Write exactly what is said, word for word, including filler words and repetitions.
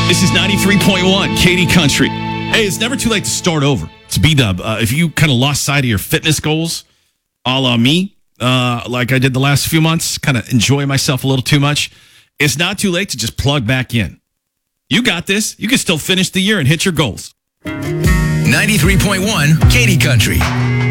This is ninety-three point one, Katy Country. Hey, it's never too late to start over. It's B-Dub. Uh, if you kind of lost sight of your fitness goals, a la me, uh, like I did the last few months, kind of enjoy myself a little too much, it's not too late to just plug back in. You got this. You can still finish the year and hit your goals. ninety-three point one, Katy Country.